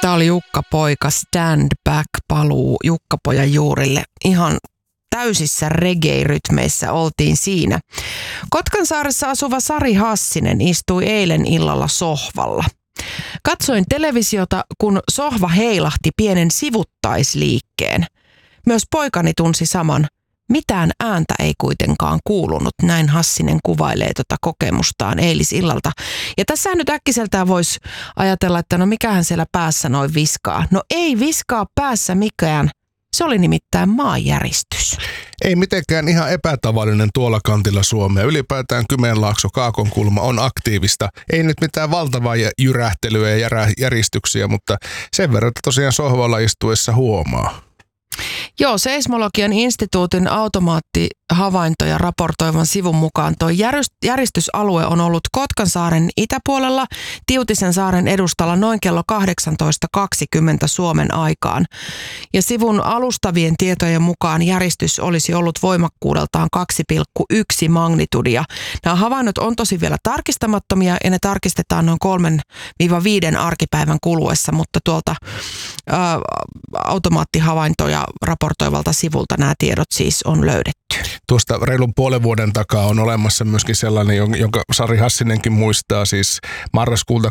Tämä oli Jukka-poika, Stand Back, paluu Jukka-pojan juurille. Ihan täysissä reggae-rytmeissä oltiin siinä. Kotkansaaressa asuva Sari Hassinen istui eilen illalla sohvalla. Katsoin televisiota, kun sohva heilahti pienen sivuttaisliikkeen. Myös poikani tunsi saman. Mitään ääntä ei kuitenkaan kuulunut, näin Hassinen kuvailee kokemustaan eilisillalta. Ja tässä nyt äkkiseltään voisi ajatella, että no mikähän siellä päässä noin viskaa. No ei viskaa päässä mikään, se oli nimittäin maanjäristys. Ei mitenkään ihan epätavallinen tuolla kantilla Suomea. Ylipäätään Kymenlaakso, Kaakonkulma on aktiivista. Ei nyt mitään valtavaa jyrähtelyä ja järistyksiä, mutta sen verran, että tosiaan sohvalla istuessa huomaa. Joo, Seismologian instituutin automaattihavaintoja raportoivan sivun mukaan tuo järistysalue on ollut Kotkansaaren itäpuolella Tiutisen saaren edustalla noin kello 18.20 Suomen aikaan. Ja sivun alustavien tietojen mukaan järistys olisi ollut voimakkuudeltaan 2,1 magnitudia. Nämä havainnot on tosi vielä tarkistamattomia ja ne tarkistetaan noin 3-5 arkipäivän kuluessa, mutta tuolta automaattihavaintoja raportoivalta sivulta nämä tiedot siis on löydetty. Tuosta reilun puolen vuoden takaa on olemassa myöskin sellainen, jonka Sari Hassinenkin muistaa, siis marraskuulta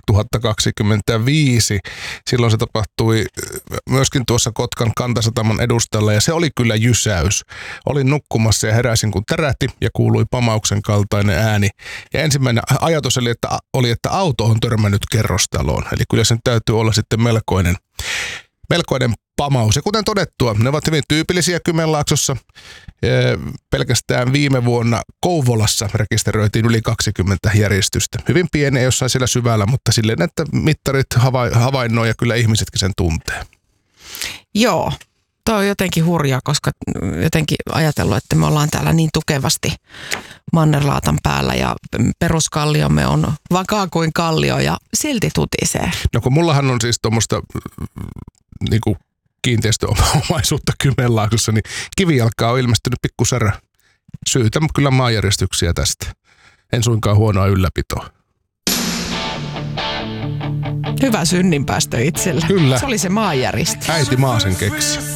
2025. Silloin se tapahtui myöskin tuossa Kotkan Kantasataman edustalla ja se oli kyllä jysäys. Olin nukkumassa ja heräsin kun tärähti ja kuului pamauksen kaltainen ääni. Ja ensimmäinen ajatus oli, että auto on törmännyt kerrostaloon. Eli kyllä sen täytyy olla sitten melkoinen pamaus. Ja kuten todettua, ne ovat hyvin tyypillisiä Kymenlaaksossa. Pelkästään viime vuonna Kouvolassa rekisteröitiin yli 20 järjestystä. Hyvin pieniä jossain siellä syvällä, mutta silleen, että mittarit havainnoi ja kyllä ihmisetkin sen tuntee. Joo, toi on jotenkin hurjaa, koska jotenkin ajatellut, että me ollaan täällä niin tukevasti mannerlaatan päällä ja peruskalliomme on vakaa kuin kallio ja silti tutisee. No kun mullahan on siis tuommoista niinku kiinteistöomaisuutta Kymenlaaksossa, niin kivijalkaa on ilmestynyt pikkusärä. Syytä kyllä maanjäristyksiä tästä. En suinkaan huonoa ylläpitoa. Hyvä synninpäästö itselle. Kyllä. Se oli se maanjäristys. Äiti maa sen keksi.